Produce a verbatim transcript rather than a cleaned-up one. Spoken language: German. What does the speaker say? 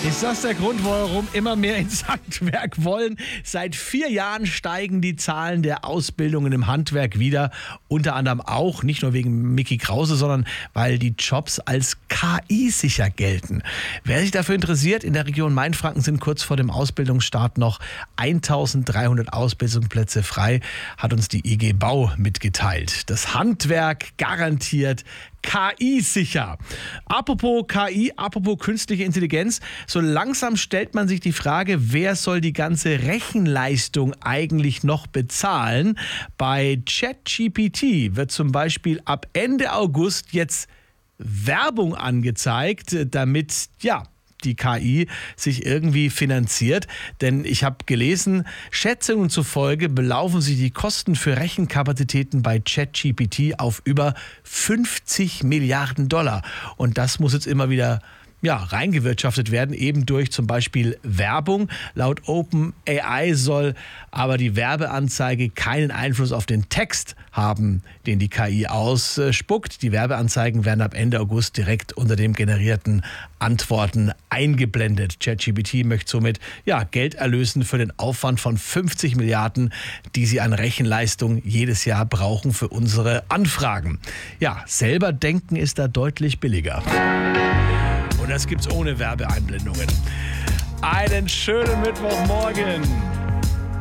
Ist das der Grund, warum immer mehr ins Handwerk wollen? Seit vier Jahren steigen die Zahlen der Ausbildungen im Handwerk wieder. Unter anderem auch, nicht nur wegen Micky Krause, sondern weil die Jobs als K I-sicher gelten. Wer sich dafür interessiert, in der Region Mainfranken sind kurz vor dem Ausbildungsstart noch eintausenddreihundert Ausbildungsplätze frei, hat uns die I G Bau mitgeteilt. Das Handwerk garantiert K I-sicher. Apropos K I, apropos künstliche Intelligenz, so langsam stellt man sich die Frage, wer soll die ganze Rechenleistung eigentlich noch bezahlen? Bei ChatGPT wird zum Beispiel ab Ende August jetzt Werbung angezeigt, damit, ja, die K I sich irgendwie finanziert. Denn ich habe gelesen, Schätzungen zufolge belaufen sich die Kosten für Rechenkapazitäten bei ChatGPT auf über fünfzig Milliarden Dollar. Und das muss jetzt immer wieder ja, reingewirtschaftet werden, eben durch zum Beispiel Werbung. Laut OpenAI soll aber die Werbeanzeige keinen Einfluss auf den Text haben, den die K I ausspuckt. Die Werbeanzeigen werden ab Ende August direkt unter den generierten Antworten eingeblendet. ChatGPT möchte somit ja, Geld erlösen für den Aufwand von fünfzig Milliarden, die sie an Rechenleistung jedes Jahr brauchen für unsere Anfragen. Ja, selber denken ist da deutlich billiger. Und das gibt's ohne Werbeeinblendungen. Einen schönen Mittwochmorgen.